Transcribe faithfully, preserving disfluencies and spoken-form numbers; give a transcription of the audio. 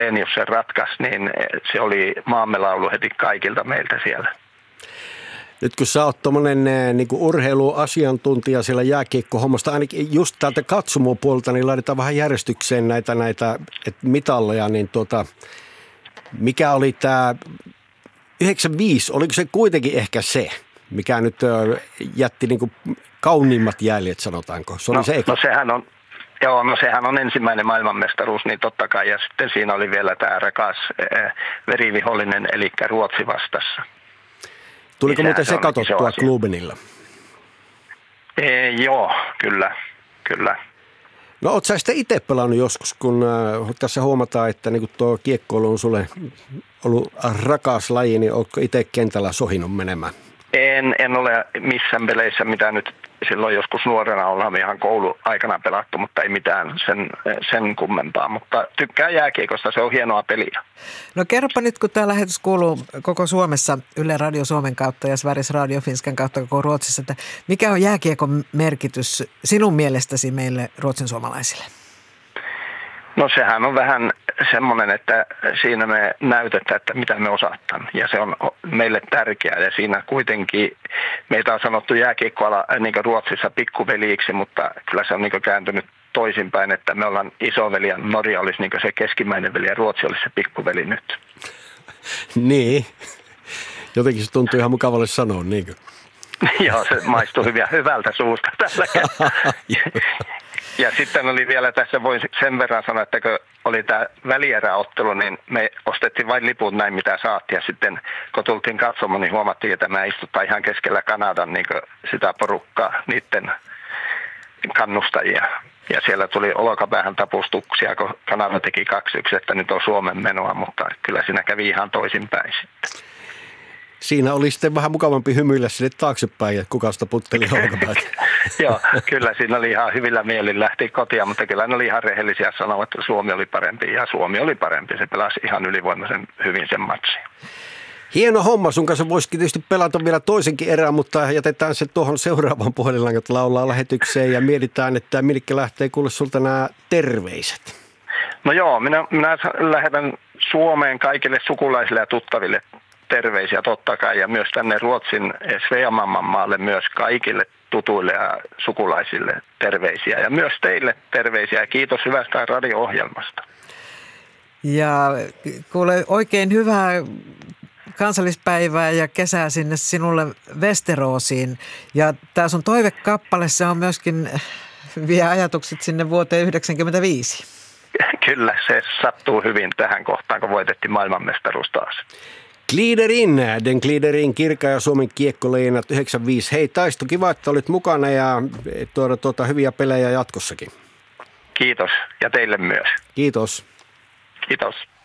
Elenius sen ratkaisi, niin se oli maamme laulu heti kaikilta meiltä siellä. Nyt kun sä oot tommonen niin kuin urheiluasiantuntija siellä jääkiekkohommasta, ainakin just täältä katsomopuolelta, niin laitetaan vähän järjestykseen näitä, näitä et mitalleja, niin tuota, mikä oli tämä yhdeksänkymmentäviisi, oliko se kuitenkin ehkä se, mikä nyt jätti niin kuin kauniimmat jäljet, sanotaanko? Se oli no, se eka. no sehän on, joo, no sehän on ensimmäinen maailmanmestaruus, niin totta kai, ja sitten siinä oli vielä tämä rakas äh, verivihollinen, eli Ruotsi vastassa. Tuliko muuten se katsottua Klubenilla? E, joo, kyllä, kyllä. No oot sä sitten itse pelannut joskus, kun äh, tässä huomataan, että niin tuo kiekkoilu on sulle ollut rakas laji, niin ootko itse kentällä sohinut menemään? En, en ole missään peleissä, mitä nyt silloin joskus nuorena ollaan ihan kouluaikana pelattu, mutta ei mitään sen, sen kummempaa. Mutta tykkään jääkiekosta, se on hienoa peliä. No kerropa nyt, kun tämä lähetys kuuluu koko Suomessa Yle Radio Suomen kautta ja Sveriges Radio Finskan kautta koko Ruotsissa, että mikä on jääkiekon merkitys sinun mielestäsi meille ruotsinsuomalaisille? No sehän on vähän semmoinen, että siinä me näytetään, että mitä me osataan, ja se on meille tärkeää, ja siinä kuitenkin meitä on sanottu jääkiekkoala niin kuin Ruotsissa pikkuveliiksi, mutta kyllä se on niin kuin kääntynyt toisinpäin, että me ollaan isoveli ja Norja olisi niin kuin se keskimmäinen veli ja Ruotsi olisi se pikkuveli nyt. Niin, jotenkin se tuntuu ihan mukavalle sanoa, niinkö? Joo, se maistuu hyvin, hyvältä suusta tällä kertaa. Ja sitten oli vielä tässä, voin sen verran sanoa, että kun oli tämä välieräottelu, niin me ostettiin vain liput näin, mitä saatiin. Ja sitten kun tultiin katsomaan, niin huomattiin, että me istutaan ihan keskellä Kanadan niin sitä porukkaa, niiden kannustajia. Ja siellä tuli olkapäähän tapustuksia, kun Kanada teki kaksi yksi, että nyt on Suomen menoa, mutta kyllä siinä kävi ihan toisinpäin sitten. Siinä oli sitten vähän mukavampi hymyillä sinne taaksepäin, että kuka sitä putteli olkapäät. Joo, kyllä siinä oli ihan hyvillä mielin lähti kotia, mutta kyllä ne oli ihan rehellisiä sanoa, että Suomi oli parempi ja Suomi oli parempi. Se pelasi ihan ylivoimaisen hyvin sen matsin. Hieno homma, sun kanssa voisikin tietysti pelata vielä toisenkin erään, mutta jätetään se tuohon seuraavaan puhelinlangat laulaa lähetykseen ja mietitään, että Milkki lähtee kuule sulta nämä terveiset. No joo, minä, minä lähetän Suomeen kaikille sukulaisille ja tuttaville terveisiä totta kai ja myös tänne Ruotsin Sveamamman maalle myös kaikille tutuille ja sukulaisille terveisiä ja myös teille terveisiä ja kiitos hyvästä radio-ohjelmasta. Ja kuule oikein hyvää kansallispäivää ja kesää sinne sinulle Västeråsiin ja tämä sun toivekappale se on myöskin vie ajatukset sinne vuoteen yhdeksänkymmentäviisi. Kyllä, se sattuu hyvin tähän kohtaan, kun voitettiin maailmanmestaruus taas. Gliderin, Den Gliderin Kirka ja Suomen kiekkoleinat yhdeksänkymmentäviisi. Hei Taisto, kiva, että olit mukana ja tuoda tuota hyviä pelejä jatkossakin. Kiitos ja teille myös. Kiitos. Kiitos.